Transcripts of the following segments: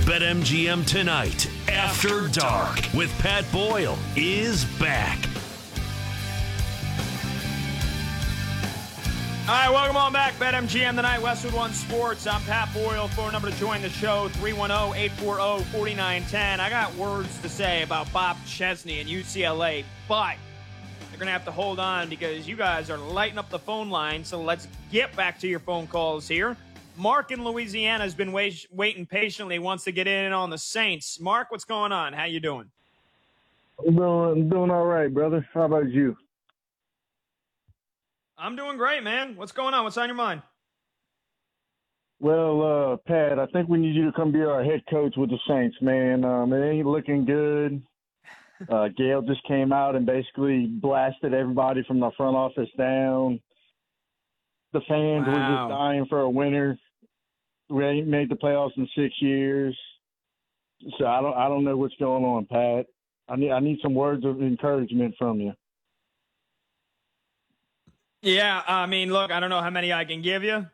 BetMGM Tonight, After Dark, with Pat Boyle, is back. All right, welcome on back. BetMGM Tonight, Westwood One Sports. I'm Pat Boyle. Phone number to join the show, 310-840-4910. I got words to say about Bob Chesney and UCLA, but you're going to have to hold on because you guys are lighting up the phone line, so let's get back to your phone calls here. Mark in Louisiana has been waiting patiently, wants to get in on the Saints. Mark, what's going on? How you doing? I'm doing all right, brother. How about you? I'm doing great, man. What's going on? What's on your mind? Well, Pat, I think we need you to come be our head coach with the Saints, man. It ain't looking good. Gail just came out and basically blasted everybody from the front office down. The fans were just dying for a winner. We ain't made the playoffs in 6 years. So I don't know what's going on, Pat. I need some words of encouragement from you. Yeah, I mean, look, I don't know how many I can give you.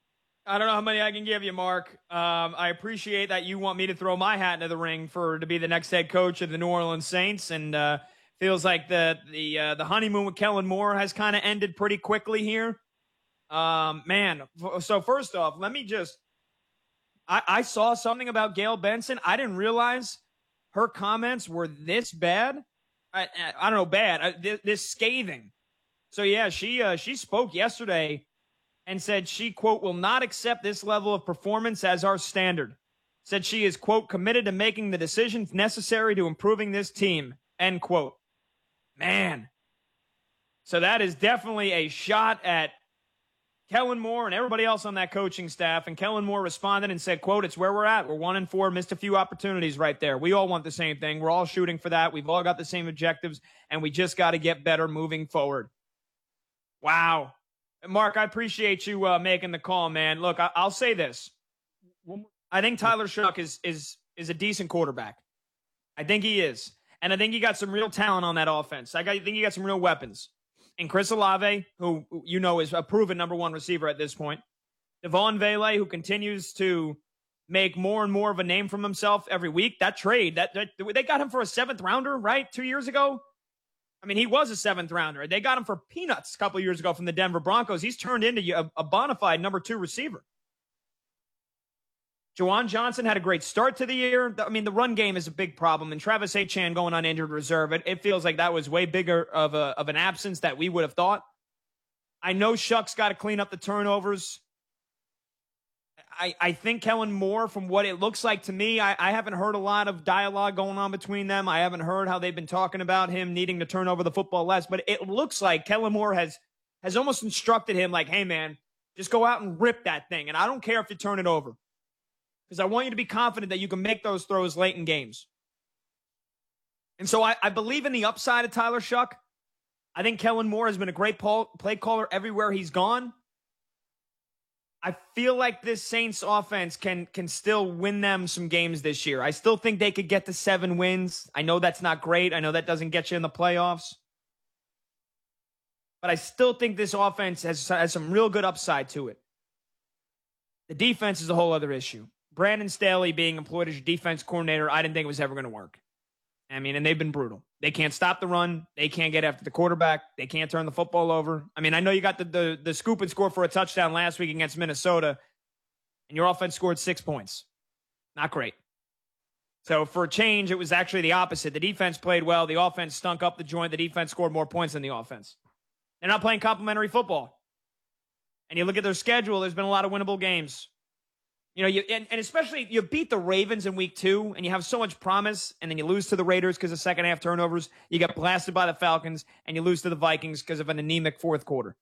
Mark. I appreciate that you want me to throw my hat into the ring to be the next head coach of the New Orleans Saints, and feels like the honeymoon with Kellen Moore has kind of ended pretty quickly here. Man, so first off, let me just I saw something about Gail Benson. I didn't realize her comments were this bad. I don't know, bad. This scathing. So yeah, she spoke yesterday and said she, quote, will not accept this level of performance as our standard. Said she is, quote, committed to making the decisions necessary to improving this team, end quote. Man. So that is definitely a shot at Kellen Moore and everybody else on that coaching staff. And Kellen Moore responded and said, quote, it's where we're at. We're 1-4, missed a few opportunities right there. We all want the same thing. We're all shooting for that. We've all got the same objectives, and we just got to get better moving forward. Wow. Mark, I appreciate you making the call, man. Look, I'll say this. I think Tyler Shough is a decent quarterback. I think he is. And I think he got some real talent on that offense. I think he got some real weapons. And Chris Olave, who you know is a proven number one receiver at this point. Devon Vele, who continues to make more and more of a name for himself every week. That trade, they got him for a 7th rounder, right? 2 years ago? I mean, he was a 7th rounder. They got him for peanuts a couple years ago from the Denver Broncos. He's turned into a bona fide number 2 receiver. Juwan Johnson had a great start to the year. I mean, the run game is a big problem, and Travis Etienne going on injured reserve. It feels like that was way bigger of an absence that we would have thought. I know Shuck's got to clean up the turnovers. I think Kellen Moore, from what it looks like to me, I haven't heard a lot of dialogue going on between them. I haven't heard how they've been talking about him needing to turn over the football less, but it looks like Kellen Moore has almost instructed him like, hey, man, just go out and rip that thing, and I don't care if you turn it over. Because I want you to be confident that you can make those throws late in games. And so I believe in the upside of Tyler Shough. I think Kellen Moore has been a great play caller everywhere he's gone. I feel like this Saints offense can still win them some games this year. I still think they could get to 7 wins. I know that's not great. I know that doesn't get you in the playoffs. But I still think this offense has some real good upside to it. The defense is a whole other issue. Brandon Staley being employed as your defense coordinator, I didn't think it was ever going to work. I mean, and they've been brutal. They can't stop the run. They can't get after the quarterback. They can't turn the football over. I mean, I know you got the scoop and score for a touchdown last week against Minnesota, and your offense scored 6 points. Not great. So for a change, it was actually the opposite. The defense played well. The offense stunk up the joint. The defense scored more points than the offense. They're not playing complimentary football. And you look at their schedule, there's been a lot of winnable games. You know, and especially you beat the Ravens in week 2 and you have so much promise, and then you lose to the Raiders because of second half turnovers. You get blasted by the Falcons, and you lose to the Vikings because of an anemic fourth quarter.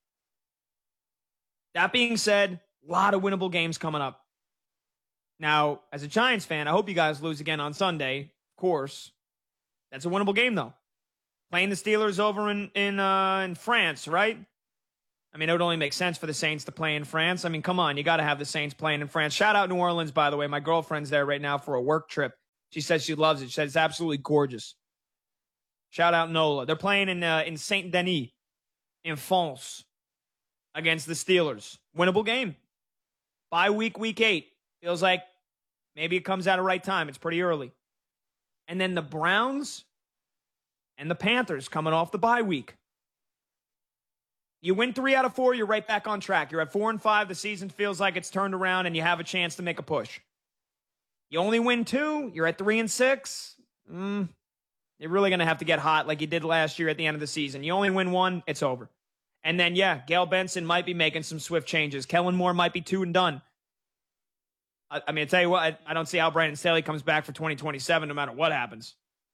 That being said, a lot of winnable games coming up. Now, as a Giants fan, I hope you guys lose again on Sunday. Of course. That's a winnable game, though. Playing the Steelers over in France, right? I mean, it would only make sense for the Saints to play in France. I mean, come on, you got to have the Saints playing in France. Shout out New Orleans, by the way. My girlfriend's there right now for a work trip. She says she loves it. She says it's absolutely gorgeous. Shout out Nola. They're playing in Saint Denis, in France, against the Steelers. Winnable game. Bye week 8. Feels like Maybe it comes out at right time. It's pretty early. And then the Browns and the Panthers coming off the bye week. You win 3 out of 4, you're right back on track. You're at 4-5. The season feels like it's turned around, and you have a chance to make a push. You only win 2, you're at 3-6. You're really going to have to get hot like you did last year at the end of the season. You only win 1, it's over. And then, yeah, Gail Benson might be making some swift changes. Kellen Moore might be 2 and done. I mean, I tell you what, I don't see how Brandon Staley comes back for 2027 no matter what happens.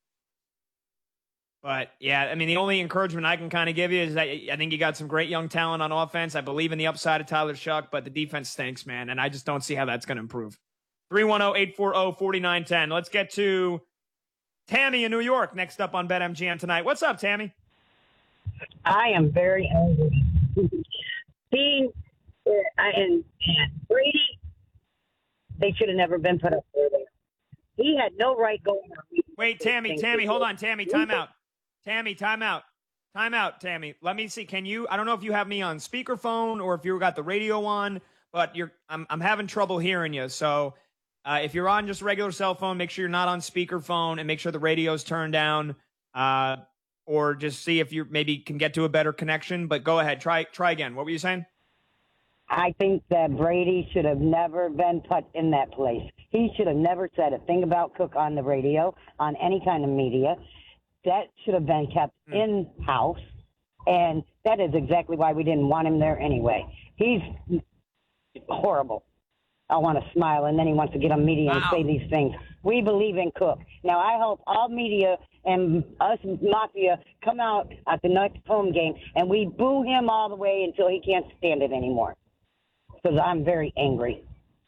But, yeah, I mean, the only encouragement I can kind of give you is that I think you got some great young talent on offense. I believe in the upside of Tyler Shuck, but the defense stinks, man, and I just don't see how that's going to improve. 310-840-4910. Let's get to Tammy in New York next up on BetMGM tonight. What's up, Tammy? I am very angry. Dean and Brady, they should have never been put up there. He had no right going on. Wait, Tammy, hold on. Tammy, time out. Tammy, time out. Time out, Tammy. Let me see. Can you, I don't know if you have me on speakerphone or if you got the radio on, but I'm having trouble hearing you. So if you're on just regular cell phone, make sure you're not on speakerphone and make sure the radio's turned down. Or just see if you maybe can get to a better connection. But go ahead. Try again. What were you saying? I think that Brady should have never been put in that place. He should have never said a thing about Cook on the radio, on any kind of media. That should have been kept in-house. And that is exactly why we didn't want him there anyway. He's horrible. I want to smile, and then he wants to get on media and say these things. We believe in Cook. Now, I hope all media and us Mafia come out at the next home game, and we boo him all the way until he can't stand it anymore. Because I'm very angry.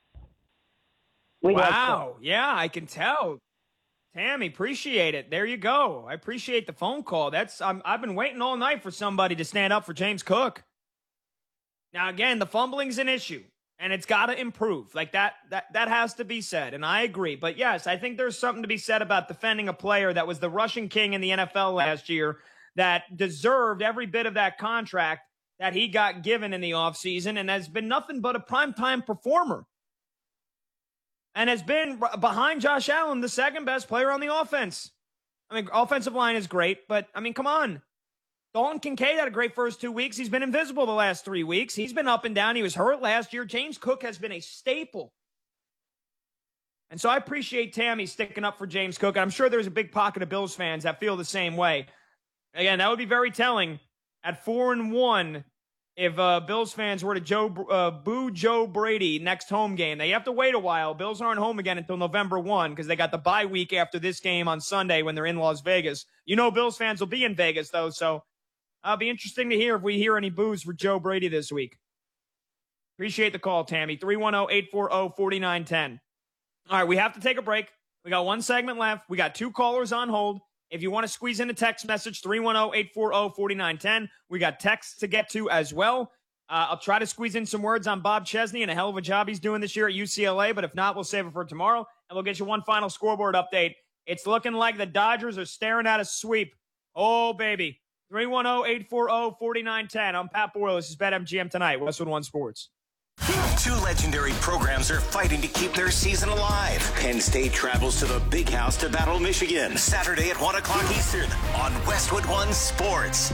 Wow. Yeah, I can tell. Tammy, appreciate it. There you go. I appreciate the phone call. I've been waiting all night for somebody to stand up for James Cook. Now, again, the fumbling's an issue. And it's got to improve. Like that has to be said. And I agree. But yes, I think there's something to be said about defending a player that was the rushing king in the NFL last year that deserved every bit of that contract that he got given in the offseason and has been nothing but a primetime performer. And has been behind Josh Allen, the second best player on the offense. I mean, offensive line is great, but I mean, come on. Dalton Kincaid had a great first 2 weeks. He's been invisible the last 3 weeks. He's been up and down. He was hurt last year. James Cook has been a staple. And so I appreciate Tammy sticking up for James Cook. And I'm sure there's a big pocket of Bills fans that feel the same way. Again, that would be very telling at 4-1 if Bills fans were to boo Joe Brady next home game. They have to wait a while. Bills aren't home again until November 1 because they got the bye week after this game on Sunday when they're in Las Vegas. You know Bills fans will be in Vegas, though, so it'll be interesting to hear if we hear any boos for Joe Brady this week. Appreciate the call, Tammy. 310-840-4910. All right, we have to take a break. We got one segment left. We got 2 callers on hold. If you want to squeeze in a text message, 310-840-4910. We got texts to get to as well. I'll try to squeeze in some words on Bob Chesney and a hell of a job he's doing this year at UCLA, but if not, we'll save it for tomorrow, and we'll get you one final scoreboard update. It's looking like the Dodgers are staring at a sweep. Oh, baby. 310-840-4910. I'm Pat Boyle. This is BetMGM Tonight, Westwood One Sports. 2 legendary programs are fighting to keep their season alive. Penn State travels to the Big House to battle Michigan. Saturday at 1 o'clock Eastern on Westwood One Sports.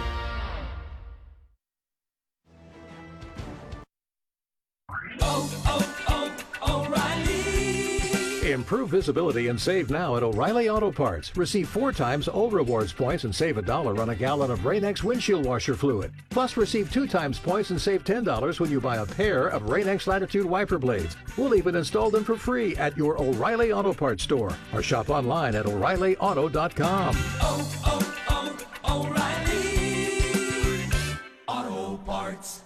Improve visibility and save now at O'Reilly Auto Parts. Receive 4 times O Rewards points and save $1 on a gallon of Rain-X windshield washer fluid. Plus, receive 2 times points and save $10 when you buy a pair of Rain-X Latitude wiper blades. We'll even install them for free at your O'Reilly Auto Parts store or shop online at O'ReillyAuto.com. O'Reilly Auto Parts.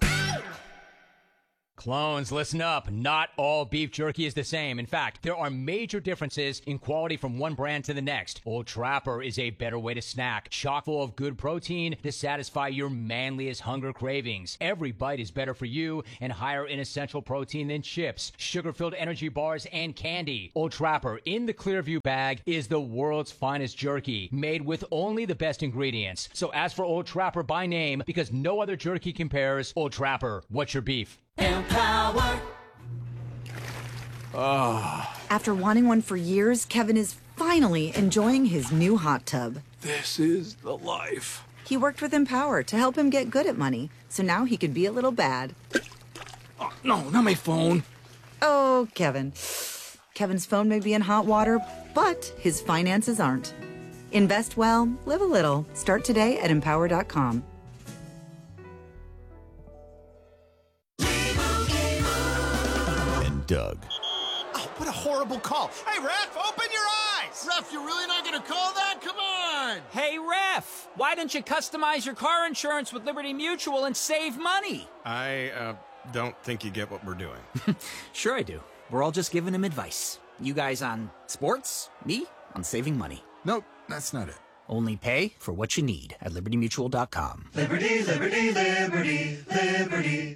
Clones, listen up. Not all beef jerky is the same. In fact, there are major differences in quality from one brand to the next. Old Trapper is a better way to snack, chock full of good protein to satisfy your manliest hunger cravings. Every bite is better for you and higher in essential protein than chips, sugar-filled energy bars, and candy. Old Trapper in the Clearview bag is the world's finest jerky, made with only the best ingredients. So ask for Old Trapper by name because no other jerky compares. Old Trapper, what's your beef? Empower. After wanting one for years, Kevin is finally enjoying his new hot tub. This is the life. He worked with Empower to help him get good at money, so now he can be a little bad. Oh, no, not my phone. Oh, Kevin. Kevin's phone may be in hot water, but his finances aren't. Invest well, live a little. Start today at Empower.com. And Doug. Oh, what a horrible call. Hey, Ref, open your eyes. Ref, you're really not going to call that? Come on. Hey, Ref, why don't you customize your car insurance with Liberty Mutual and save money? I don't think you get what we're doing. Sure I do. We're all just giving him advice. You guys on sports, me on saving money. Nope, that's not it. Only pay for what you need at libertymutual.com. Liberty, liberty, liberty, liberty.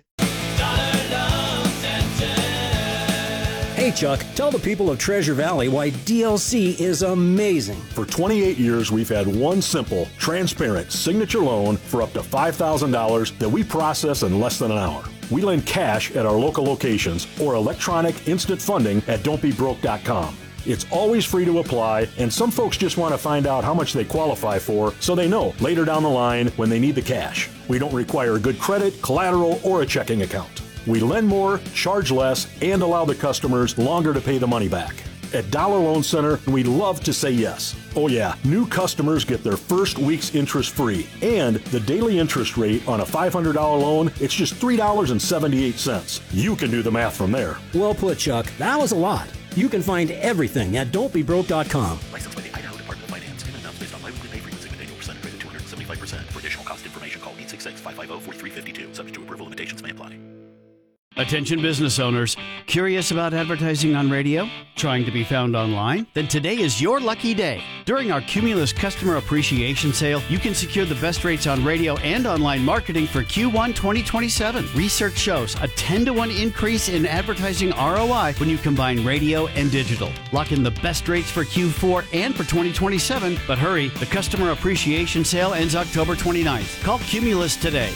Hey, Chuck, tell the people of Treasure Valley why DLC is amazing. For 28 years, we've had one simple, transparent signature loan for up to $5,000 that we process in less than an hour. We lend cash at our local locations or electronic instant funding at don'tbebroke.com. It's always free to apply, and some folks just want to find out how much they qualify for so they know later down the line when they need the cash. We don't require good credit, collateral, or a checking account. We lend more, charge less, and allow the customers longer to pay the money back. At Dollar Loan Center, we love to say yes. Oh yeah, new customers get their first week's interest free. And the daily interest rate on a $500 loan, it's just $3.78. You can do the math from there. Well put, Chuck. That was a lot. You can find everything at don'tbebroke.com. Licensed by the Idaho Department of Finance. Payment amounts based on bi-weekly pay frequency with annual percentage rate of 275%. For additional cost information, call 866-550-4352. Subject to approval, limitations may apply. Attention business owners, curious about advertising on radio? Trying to be found online? Then today is your lucky day. During our Cumulus Customer Appreciation Sale, you can secure the best rates on radio and online marketing for Q1 2027. Research shows a 10-to-1 increase in advertising ROI when you combine radio and digital. Lock in the best rates for Q4 and for 2027, but hurry, the Customer Appreciation Sale ends October 29th. Call Cumulus today,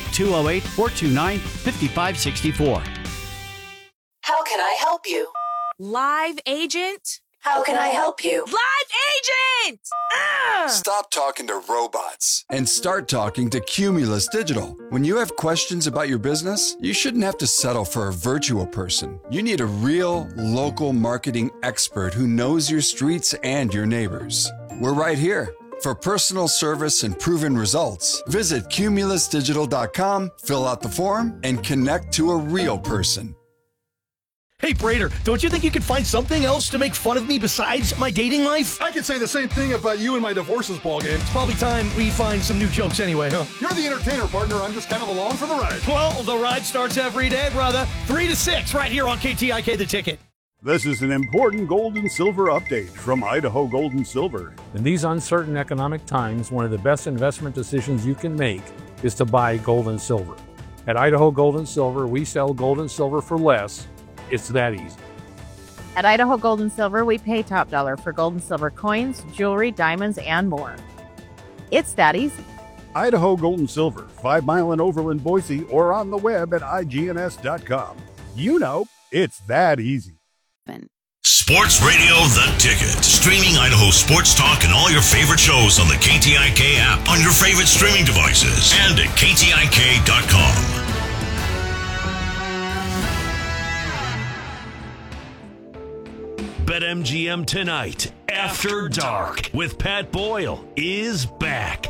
208-429-5564. How can I help you? Live agent? How can I help you? Live agent! Stop talking to robots and start talking to Cumulus Digital. When you have questions about your business, you shouldn't have to settle for a virtual person. You need a real, local marketing expert who knows your streets and your neighbors. We're right here. For personal service and proven results, visit cumulusdigital.com, fill out the form, and connect to a real person. Hey, Brader, don't you think you could find something else to make fun of me besides my dating life? I could say the same thing about you and my divorces ballgame. It's probably time we find some new jokes anyway, huh? You're the entertainer, partner. I'm just kind of along for the ride. Well, the ride starts every day, brother. 3 to 6 right here on KTIK The Ticket. This is an important gold and silver update from Idaho Gold and Silver. In these uncertain economic times, one of the best investment decisions you can make is to buy gold and silver. At Idaho Gold and Silver, we sell gold and silver for less. It's that easy. At Idaho Gold and Silver, we pay top dollar for gold and silver coins, jewelry, diamonds, and more. It's that easy. Idaho Gold and Silver, 5 Mile and Overland, Boise, or on the web at igns.com. You know, it's that easy. Sports Radio The Ticket. Streaming Idaho sports talk and all your favorite shows on the KTIK app, on your favorite streaming devices, and at KTIK.com. BetMGM Tonight, After Dark, with Pat Boyle, is back.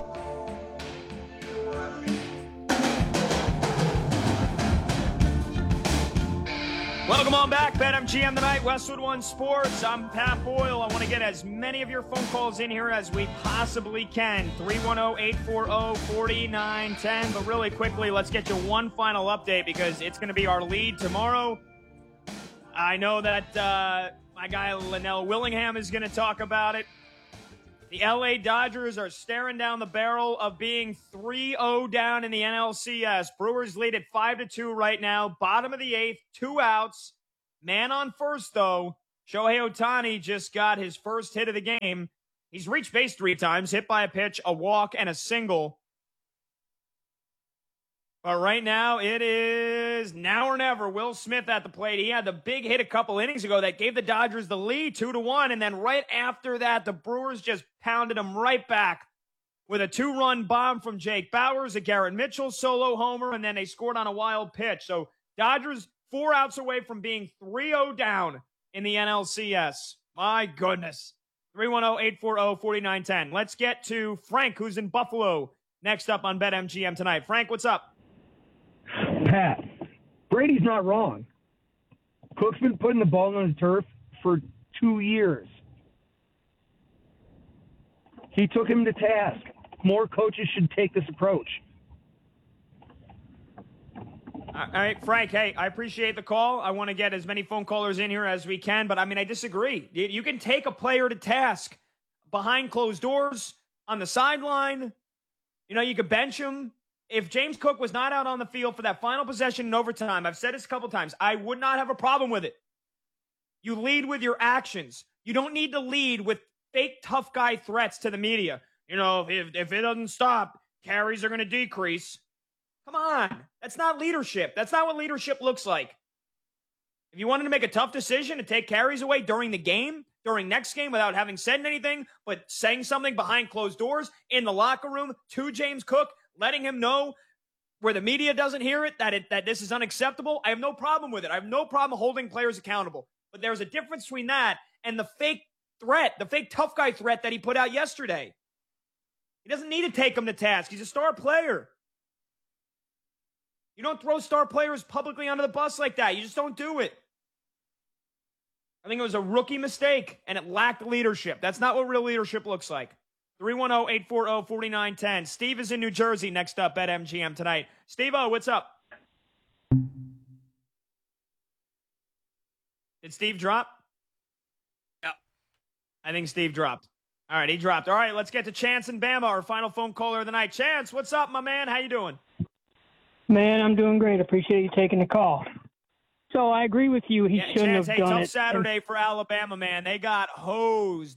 Welcome on back, BetMGM Tonight, Westwood One Sports. I'm Pat Boyle. I want to get as many of your phone calls in here as we possibly can. 310-840-4910. But really quickly, let's get you one final update because it's going to be our lead tomorrow. I know that my guy Linnell Willingham is going to talk about it. The LA Dodgers are staring down the barrel of being 3-0 down in the NLCS. Brewers lead at 5-2 right now. Bottom of the 8th, 2 outs. Man on first, though. Shohei Ohtani just got his first hit of the game. He's reached base 3 times, hit by a pitch, a walk, and a single. But right now, it is is now or never. Will Smith at the plate. He had the big hit a couple innings ago that gave the Dodgers the lead 2-1. And then right after that, the Brewers just pounded them right back with a 2-run bomb from Jake Bauers, a Garrett Mitchell solo homer, and then they scored on a wild pitch. So Dodgers 4 outs away from being 3-0 down in the NLCS. My goodness. 310-840-4910. Let's get to Frank, who's in Buffalo, next up on BetMGM tonight. Frank, what's up? Pat, Brady's not wrong. Cook's been putting the ball on the turf for 2 years. He took him to task. More coaches should take this approach. All right, Frank, hey, I appreciate the call. I want to get as many phone callers in here as we can, but I mean, I disagree. You can take a player to task behind closed doors, on the sideline. You know, you could bench him. If James Cook was not out on the field for that final possession in overtime, I've said this a couple times, I would not have a problem with it. You lead with your actions. You don't need to lead with fake tough guy threats to the media. You know, if it doesn't stop, carries are going to decrease. Come on. That's not leadership. That's not what leadership looks like. If you wanted to make a tough decision to take carries away during the game, during next game, without having said anything, but saying something behind closed doors in the locker room to James Cook, letting him know where the media doesn't hear it, that this is unacceptable, I have no problem with it. I have no problem holding players accountable. But there's a difference between that and the fake threat, the fake tough guy threat that he put out yesterday. He doesn't need to take him to task. He's a star player. You don't throw star players publicly under the bus like that. You just don't do it. I think it was a rookie mistake, and it lacked leadership. That's not what real leadership looks like. 310-840-4910. Steve is in New Jersey next up at MGM tonight. Steve-O, what's up? Did Steve drop? Yeah. I think Steve dropped. All right, he dropped. All right, let's get to Chance and Bama, our final phone caller of the night. Chance, what's up, my man? How you doing? Man, I'm doing great. Appreciate you taking the call. So I agree with you. He shouldn't Chance, have done tough it. Saturday for Alabama, man. They got hosed.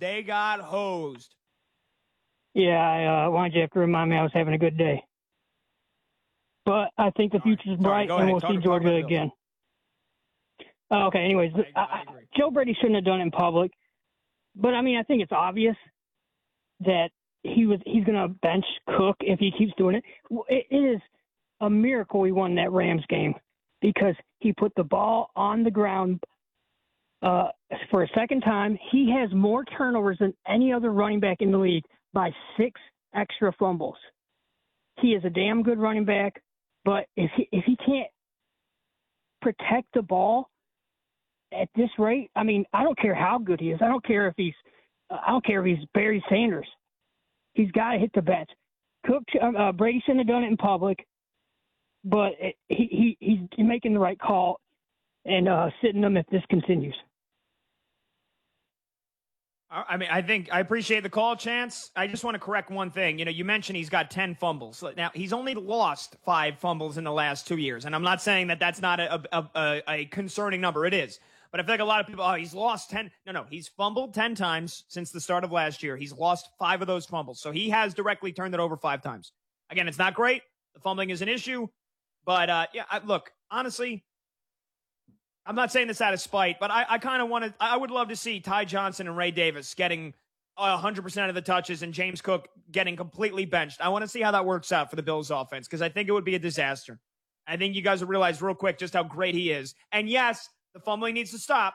Yeah, I wanted you to remind me I was having a good day. But I think the future's bright, and we'll see Georgia again. Okay, anyways, Joe Brady shouldn't have done it in public. But, I mean, I think it's obvious that he's going to bench Cook if he keeps doing it. It is a miracle he won that Rams game because he put the ball on the ground for a second time. He has more turnovers than any other running back in the league by 6 extra fumbles. He is a damn good running back, but if he can't protect the ball at this rate, I mean, I don't care how good he is. I don't care if he's Barry Sanders. He's got to hit the bets. Brady shouldn't have done it in public, but he's making the right call and sitting them if this continues. I mean, I appreciate the call, Chance. I just want to correct one thing. You know, you mentioned he's got 10 fumbles. Now, he's only lost 5 fumbles in the last 2 years. And I'm not saying that that's not a concerning number. It is. But I feel like a lot of people, he's lost 10. No, he's fumbled 10 times since the start of last year. He's lost 5 of those fumbles. So he has directly turned it over 5 times. Again, it's not great. The fumbling is an issue. But, look, honestly, I'm not saying this out of spite, but I kind of I would love to see Ty Johnson and Ray Davis getting 100% of the touches and James Cook getting completely benched. I want to see how that works out for the Bills offense because I think it would be a disaster. I think you guys will realize real quick just how great he is. And yes, the fumbling needs to stop,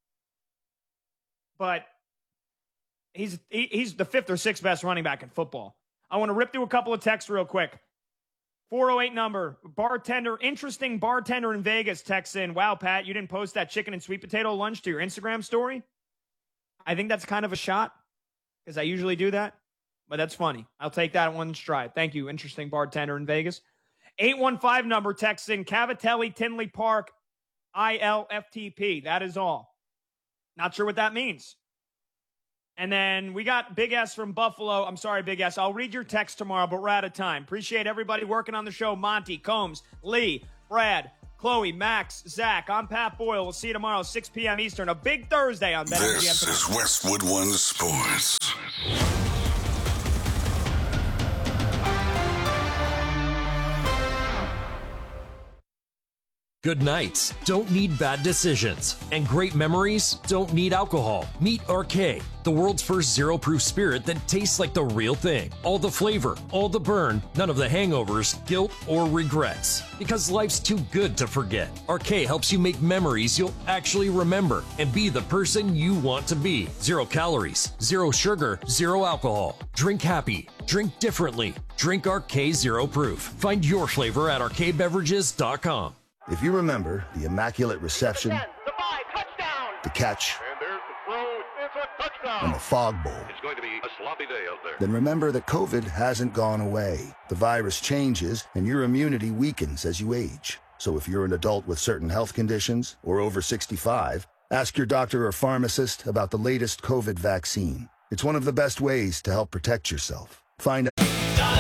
but he's the 5th or 6th best running back in football. I want to rip through a couple of texts real quick. 408 number, interesting bartender in Vegas texts in, wow, Pat, you didn't post that chicken and sweet potato lunch to your Instagram story? I think that's kind of a shot because I usually do that, but that's funny. I'll take that in one stride. Thank you, interesting bartender in Vegas. 815 number texts in, Cavatelli, Tinley Park, ILFTP. That is all. Not sure what that means. And then we got Big S from Buffalo. I'm sorry, Big S. I'll read your text tomorrow, but we're out of time. Appreciate everybody working on the show. Monty, Combs, Lee, Brad, Chloe, Max, Zach. I'm Pat Boyle. We'll see you tomorrow, 6 p.m. Eastern. A big Thursday on BetMGM. This is Westwood One Sports. good nights don't need bad decisions, and great memories don't need alcohol. Meet RK, the world's first zero-proof spirit that tastes like the real thing. All the flavor, all the burn, none of the hangovers, guilt, or regrets. Because life's too good to forget. RK helps you make memories you'll actually remember and be the person you want to be. 0 calories, 0 sugar, 0 alcohol. Drink happy. Drink differently. Drink RK Zero Proof. Find your flavor at rkbeverages.com. If you remember the Immaculate Reception, the catch, and the Fog Bowl, It's going to be a sloppy day out there. then remember that COVID hasn't gone away. The virus changes, and your immunity weakens as you age. So if you're an adult with certain health conditions or over 65, ask your doctor or pharmacist about the latest COVID vaccine. It's one of the best ways to help protect yourself. Find out.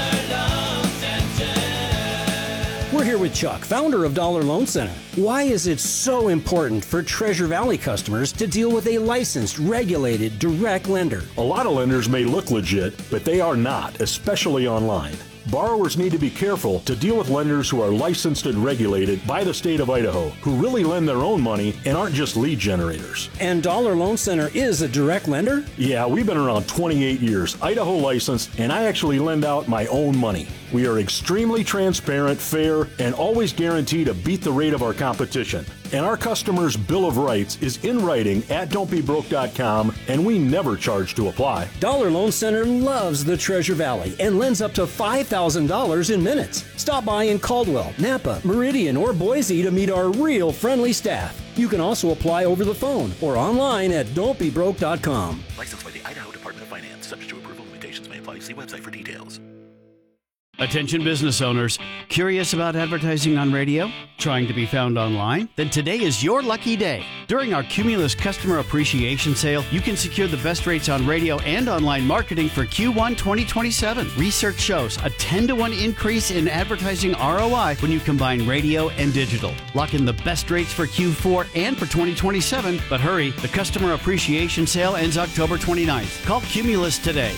We're here with Chuck, founder of Dollar Loan Center. Why is it so important for Treasure Valley customers to deal with a licensed, regulated, direct lender? A lot of lenders may look legit, but they are not, especially online. Borrowers need to be careful to deal with lenders who are licensed and regulated by the state of Idaho, who really lend their own money and aren't just lead generators. And Dollar Loan Center is a direct lender? Yeah, we've been around 28 years, Idaho licensed, and I actually lend out my own money. We are extremely transparent, fair, and always guarantee to beat the rate of our competition. And our customers' Bill of Rights is in writing at don'tbebroke.com, and we never charge to apply. Dollar Loan Center loves the Treasure Valley and lends up to $5,000 in minutes. Stop by in Caldwell, Napa, Meridian, or Boise to meet our real friendly staff. You can also apply over the phone or online at don'tbebroke.com. Licensed by the Idaho Department of Finance. Subject to approval, limitations may apply. See website for details. Attention business owners, curious about advertising on radio? Trying to be found online? Then today is your lucky day. During our Cumulus Customer Appreciation Sale, you can secure the best rates on radio and online marketing for Q1 2027. Research shows a 10-to-1 increase in advertising ROI when you combine radio and digital. Lock in the best rates for Q4 and for 2027, but hurry, the Customer Appreciation Sale ends October 29th. Call Cumulus today,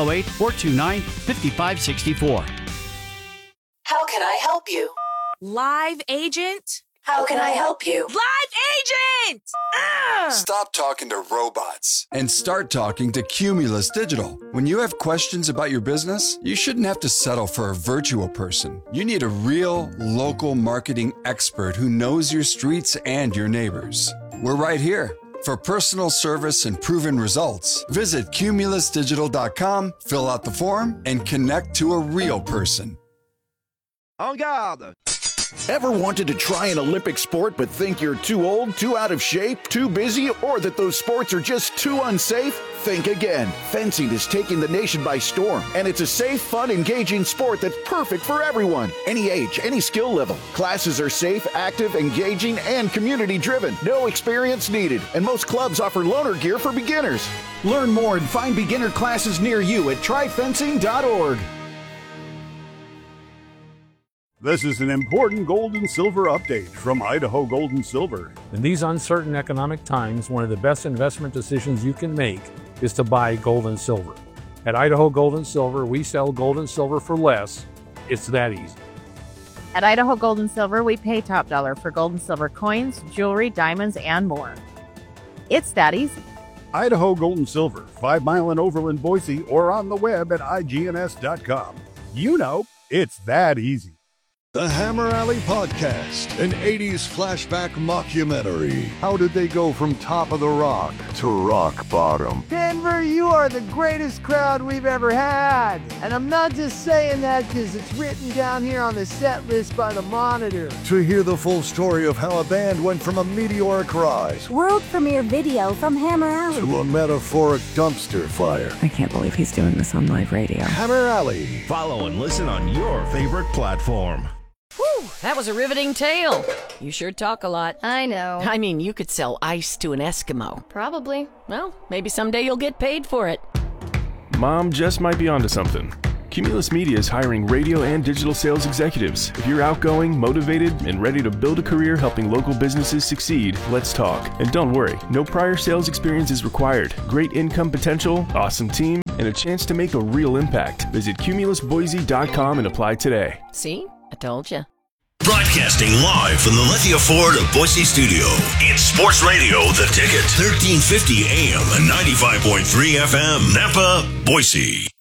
208-429-5564. How can I help you? Live agent? How can I help you? Live agent! Stop talking to robots and start talking to Cumulus Digital. When you have questions about your business, you shouldn't have to settle for a virtual person. You need a real, local marketing expert who knows your streets and your neighbors. We're right here. For personal service and proven results, visit cumulusdigital.com, fill out the form, and connect to a real person. En garde! Ever wanted to try an Olympic sport but think you're too old, too out of shape, too busy, or that those sports are just too unsafe? Think again. Fencing is taking the nation by storm, and it's a safe, fun, engaging sport that's perfect for everyone. Any age, any skill level. Classes are safe, active, engaging, and community-driven. No experience needed, and most clubs offer loaner gear for beginners. Learn more and find beginner classes near you at tryfencing.org. This is an important gold and silver update from Idaho Gold and Silver. In these uncertain economic times, one of the best investment decisions you can make is to buy gold and silver. At Idaho Gold and Silver, we sell gold and silver for less. It's that easy. At Idaho Gold and Silver, we pay top dollar for gold and silver coins, jewelry, diamonds, and more. It's that easy. Idaho Gold and Silver, 5 Mile and Overland, Boise, or on the web at igns.com. You know, it's that easy. The Hammer Alley Podcast, an 80s flashback mockumentary. How did they go from top of the rock to rock bottom? Denver, you are the greatest crowd we've ever had. And I'm not just saying that because it's written down here on the set list by the Monitor. To hear the full story of how a band went from a meteoric rise world premiere video from Hammer Alley to a metaphoric dumpster fire. I can't believe he's doing this on live radio. Hammer Alley. Follow and listen on your favorite platform. Whew, that was a riveting tale. You sure talk a lot. I know. I mean, you could sell ice to an Eskimo. Probably. Well, maybe someday you'll get paid for it. Mom just might be onto something. Cumulus Media is hiring radio and digital sales executives. If you're outgoing, motivated, and ready to build a career helping local businesses succeed, let's talk. And don't worry, no prior sales experience is required. Great income potential, awesome team, and a chance to make a real impact. Visit cumulusboise.com and apply today. See? I told you. Broadcasting live from the Lithia Ford of Boise studio. It's Sports Radio The Ticket. 1350 AM and 95.3 FM. Napa, Boise.